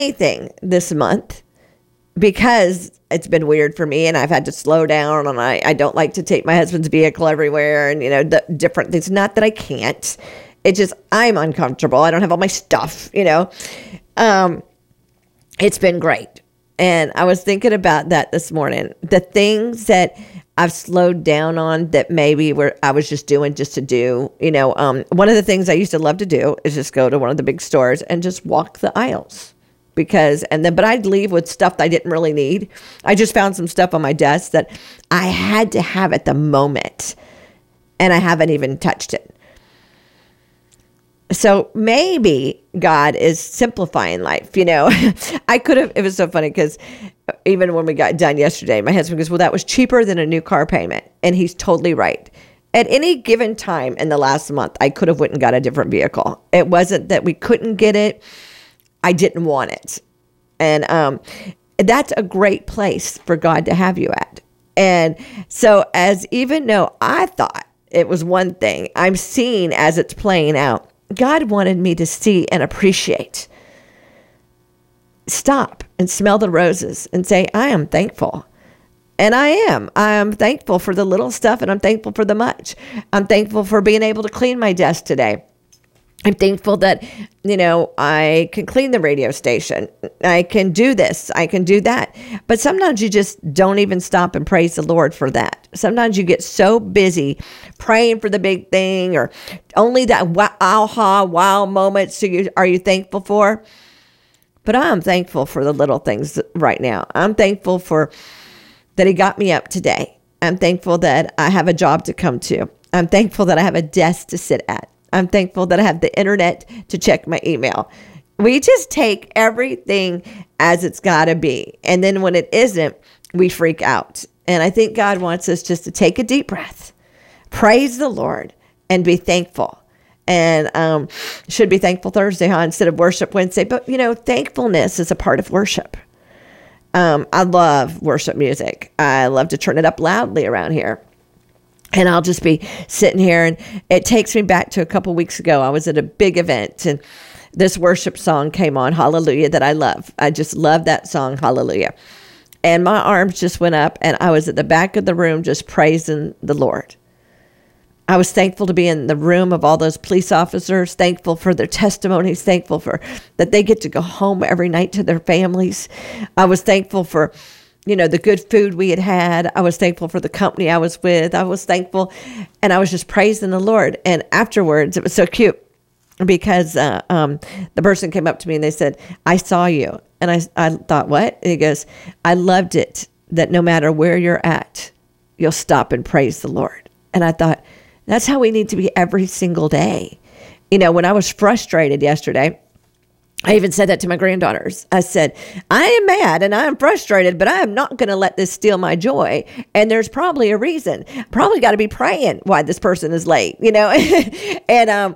anything this month because it's been weird for me and I've had to slow down and I don't like to take my husband's vehicle everywhere and, the different things. Not that I can't. It's just I'm uncomfortable. I don't have all my stuff, It's been great. And I was thinking about that this morning. The things that I've slowed down on that maybe I was just doing just to do, one of the things I used to love to do is just go to one of the big stores and just walk the aisles. But I'd leave with stuff that I didn't really need. I just found some stuff on my desk that I had to have at the moment, and I haven't even touched it. So maybe God is simplifying life. It was so funny because even when we got done yesterday, my husband goes, well, that was cheaper than a new car payment. And he's totally right. At any given time in the last month, I could have went and got a different vehicle. It wasn't that we couldn't get it. I didn't want it. And that's a great place for God to have you at. And so even though I thought it was one thing, I'm seeing as it's playing out, God wanted me to see and appreciate. Stop and smell the roses and say, I am thankful. And I am. I am thankful for the little stuff and I'm thankful for the much. I'm thankful for being able to clean my desk today. I'm thankful that, I can clean the radio station. I can do this. I can do that. But sometimes you just don't even stop and praise the Lord for that. Sometimes you get so busy praying for the big thing or only that wow moments. So are you thankful for? But I'm thankful for the little things right now. I'm thankful for that he got me up today. I'm thankful that I have a job to come to. I'm thankful that I have a desk to sit at. I'm thankful that I have the internet to check my email. We just take everything as it's got to be. And then when it isn't, we freak out. And I think God wants us just to take a deep breath, praise the Lord, and be thankful. And should be Thankful Thursday, instead of Worship Wednesday. But, thankfulness is a part of worship. I love worship music. I love to turn it up loudly around here. And I'll just be sitting here, and it takes me back to a couple weeks ago. I was at a big event, and this worship song came on, Hallelujah, that I love. I just love that song, Hallelujah. And my arms just went up, and I was at the back of the room just praising the Lord. I was thankful to be in the room of all those police officers, thankful for their testimonies, thankful for that they get to go home every night to their families. I was thankful for the good food we had. I was thankful for the company I was with. I was thankful, and I was just praising the Lord. And afterwards, it was so cute because the person came up to me and they said, I saw you. And I thought, what? And he goes, I loved it that no matter where you're at, you'll stop and praise the Lord. And I thought, that's how we need to be every single day. When I was frustrated yesterday, I even said that to my granddaughters. I said, I am mad and I am frustrated, but I am not going to let this steal my joy. And there's probably a reason. Probably got to be praying why this person is late, And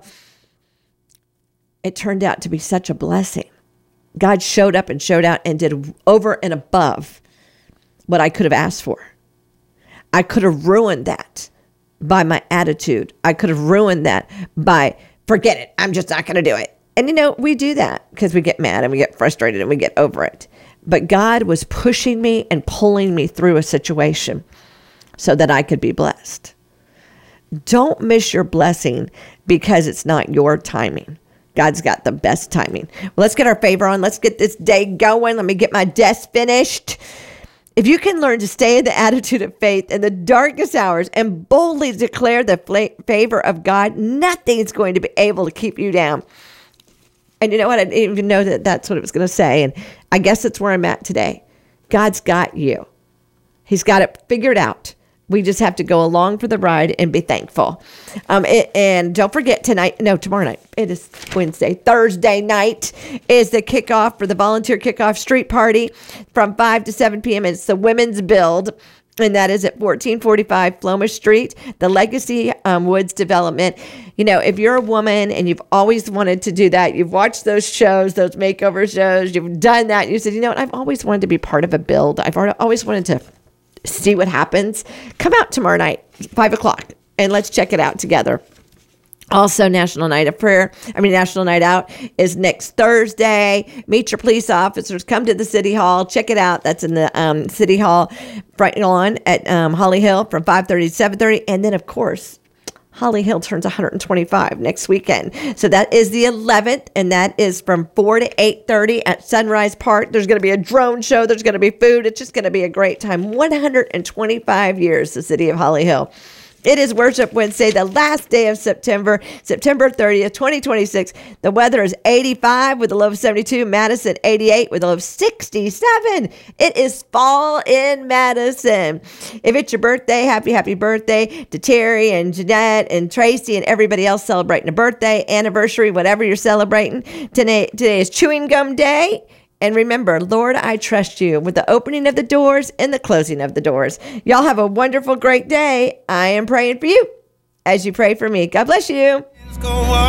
it turned out to be such a blessing. God showed up and showed out and did over and above what I could have asked for. I could have ruined that by my attitude. I could have ruined that by, forget it, I'm just not going to do it. And, we do that because we get mad and we get frustrated and we get over it. But God was pushing me and pulling me through a situation so that I could be blessed. Don't miss your blessing because it's not your timing. God's got the best timing. Well, let's get our favor on. Let's get this day going. Let me get my desk finished. If you can learn to stay in the attitude of faith in the darkest hours and boldly declare the favor of God, nothing is going to be able to keep you down. And you know what? I didn't even know that that's what it was going to say. And I guess that's where I'm at today. God's got you. He's got it figured out. We just have to go along for the ride and be thankful. And don't forget tomorrow night. It is Wednesday. Thursday night is the kickoff for the volunteer kickoff street party from 5 to 7 p.m. It's the Women's Build. And that is at 1445 Flomish Street, the Legacy Woods Development. If you're a woman and you've always wanted to do that, you've watched those shows, those makeover shows, you've done that, and you said, what, I've always wanted to be part of a build. I've always wanted to see what happens. Come out tomorrow night, 5 o'clock, and let's check it out together. Also, National Night Out is next Thursday. Meet your police officers. Come to the City Hall. Check it out. That's in the City Hall right on at Holly Hill from 5:30 to 7:30. And then, of course, Holly Hill turns 125 next weekend. So that is the 11th, and that is from 4 to 8:30 at Sunrise Park. There's going to be a drone show. There's going to be food. It's just going to be a great time. 125 years, the city of Holly Hill. It is Worship Wednesday, the last day of September 30th, 2026. The weather is 85 with a low of 72. Madison, 88 with a low of 67. It is fall in Madison. If it's your birthday, happy birthday to Terry and Jeanette and Tracy and everybody else celebrating a birthday, anniversary, whatever you're celebrating. Today is Chewing Gum Day. And remember, Lord, I trust you with the opening of the doors and the closing of the doors. Y'all have a wonderful, great day. I am praying for you as you pray for me. God bless you.